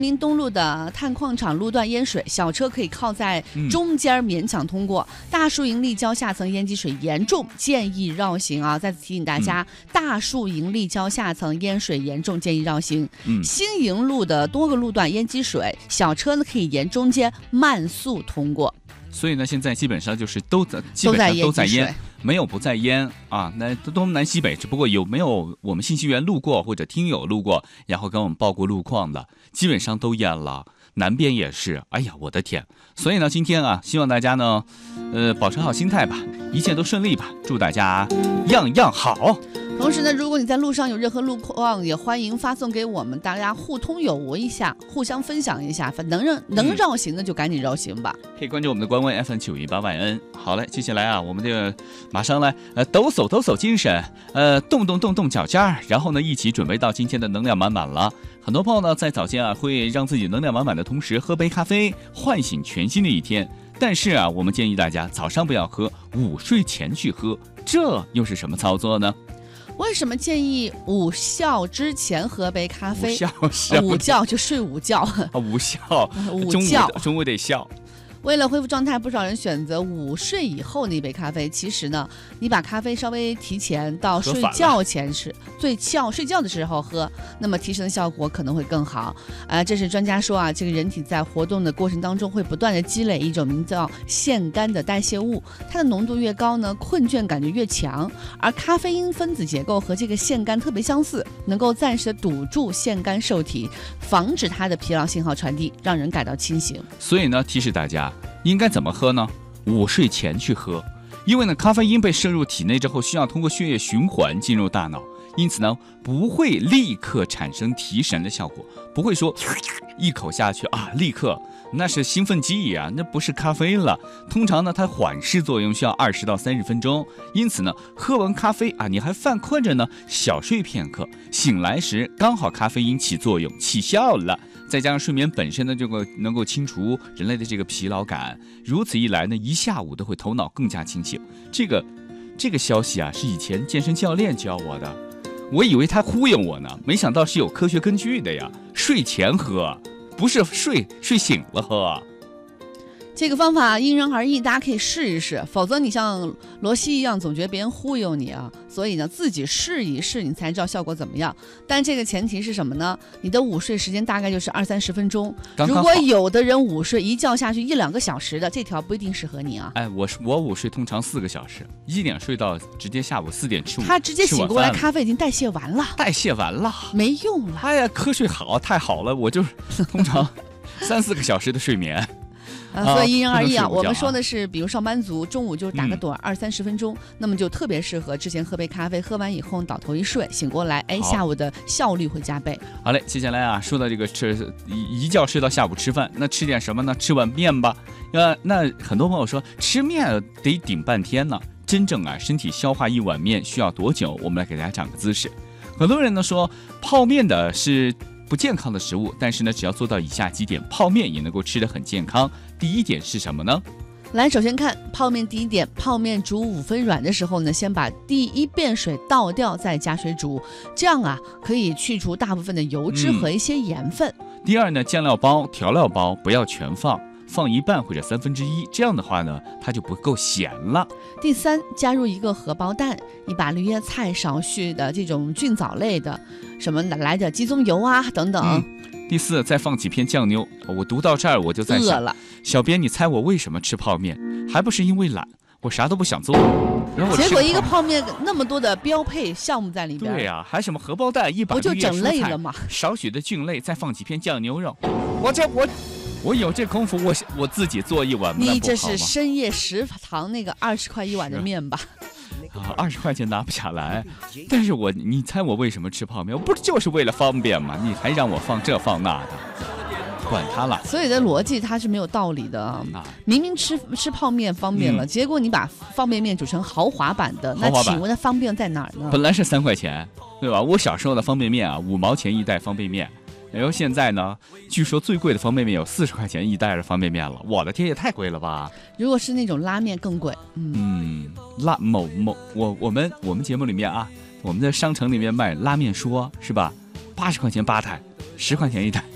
明东路的碳矿厂路段淹水，小车可以靠在中间勉强通过。大树营立交下层淹积水严重，建议绕行啊！再次提醒大家，大树营立交下层淹水严重，建议绕行。新营路的多个路段淹积水，小车呢可以沿中间慢速通过。 所以呢，现在基本上就是都在淹，没有不在淹啊。那东南西北，只不过有没有我们信息员路过或者听友路过，然后跟我们报过路况的，基本上都淹了。南边也是，哎呀，我的天！所以呢，今天啊，希望大家呢，保持好心态吧，一切都顺利吧，祝大家样样好。 同时呢，如果你在路上有任何路况，也欢迎发送给我们，大家互通有无一下，互相分享一下。能绕行的就赶紧绕行吧。 可以关注我们的官微 FM918万恩。好嘞，接下来啊，我们就马上来抖擞精神，动脚尖儿，然后呢，一起准备到今天的能量满满了。很多朋友呢，在早间啊，会让自己能量满满的同时，喝杯咖啡，唤醒全新的一天。但是啊，我们建议大家早上不要喝，午睡前去喝，这又是什么操作呢？ 为什么建议午觉之前喝杯咖啡？ 午觉就睡午觉啊， 午中午得笑。 为了恢复状态，不少人选择午睡以后那杯咖啡。其实呢，你把咖啡稍微提前到睡觉前吃，睡觉的时候喝，那么提神的效果可能会更好。这是专家说啊，这个人体在活动的过程当中会不断的积累一种名叫腺苷的代谢物，它的浓度越高呢，困倦感觉越强。而咖啡因分子结构和这个腺苷特别相似，能够暂时的堵住腺苷受体，防止它的疲劳信号传递，让人感到清醒。 所以呢，提示大家应该怎么喝呢？午睡前去喝，因为呢，咖啡因被摄入体内之后，需要通过血液循环进入大脑，因此呢，不会立刻产生提神的效果，不会说一口下去啊，立刻那是兴奋剂啊，那不是咖啡了。通常呢，它缓释作用需要20到30分钟，因此呢，喝完咖啡啊，你还犯困着呢，小睡片刻，醒来时刚好咖啡因起作用起效了。再加上睡眠本身呢，这个能够清除人类的这个疲劳感，如此一来呢，一下午都会头脑更加清醒。这个消息啊，是以前健身教练教我的，我以为他忽悠我呢，没想到是有科学根据的呀。睡前喝，不是睡醒了喝。 这个方法因人而异，大家可以试一试，否则你像罗西一样总觉得别人忽悠你啊。所以呢，自己试一试，你才知道效果怎么样。但这个前提是什么呢？你的午睡时间大概就是20-30分钟。如果有的人午睡一觉下去1-2个小时的，这条不一定适合你啊。 我午睡通常4个小时，1点睡到直接下午4点吃午饭。 他直接醒过来，咖啡已经代谢完了，没用了。 哎呀，瞌睡好，太好了，我就通常3-4个小时的睡眠。 所以因人而异啊。我们说的是，比如上班族中午就打个盹20-30分钟，那么就特别适合之前喝杯咖啡，喝完以后倒头一睡，醒过来，下午的效率会加倍。 好嘞，接下来啊，说到这个一觉睡到下午吃饭，那吃点什么呢？吃碗面吧。那很多朋友说吃面得顶半天呢，真正啊，身体消化一碗面需要多久？我们来给大家讲个姿势。很多人呢说泡面的是不健康的食物，但是呢，只要做到以下几点，泡面也能够吃得很健康。第一点是什么呢？ 来，首先看泡面。第一点，泡面煮5分软的时候呢，先把第一遍水倒掉，再加水煮，这样啊，可以去除大部分的油脂和一些盐分。 第二呢，酱料包、调料包不要全放一半或者1/3，这样的话呢，它就不够咸了。 第三，加入1个荷包蛋，一把绿叶菜，少许的这种菌藻类的，什么来的鸡枞油啊等等。 第四，再放几片酱妞。我读到这儿我就在想， 饿了。 小编，你猜我为什么吃泡面？还不是因为懒，我啥都不想做。然后结果一个泡面那么多的标配项目在里边。 对呀，还什么荷包蛋，一把绿叶蔬菜， 不就整累了吗？ 少许的菌类，再放几片酱牛肉。我有这功夫，我自己做一碗。 你这是深夜食堂那个20块一碗的面吧 ？20块钱拿不下来，但是你猜我为什么吃泡面？我不就是为了方便吗？你还让我放这放那的，管他了。 所有的逻辑它是没有道理的。明明吃泡面方便了，结果你把方便面煮成豪华版的，那请问它方便在哪儿呢？ 本来是3块钱，对吧？我小时候的方便面啊，5毛钱一袋方便面。然后现在呢，据说最贵的方便面有40块钱一袋的方便面了，我的天，也太贵了吧！ 如果是那种拉面更贵。 我们节目里面啊，我们在商城里面卖拉面说是吧？80块钱8袋，10块钱一袋。